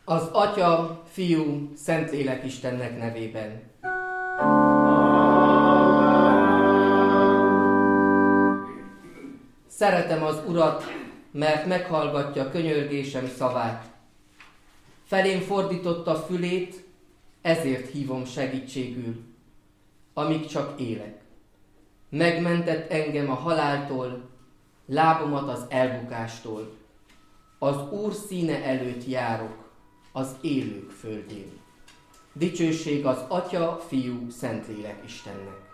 Az Atya, Fiú, Szentlélek Istennek nevében. Szeretem az Urat, mert meghallgatja könyörgésem szavát. Felém fordította fülét, ezért hívom segítségül, amíg csak élek. Megmentett engem a haláltól, lábamat az elbukástól. Az Úr színe előtt járok, az élők földjén. Dicsőség az Atya, Fiú, Szentlélek Istennek.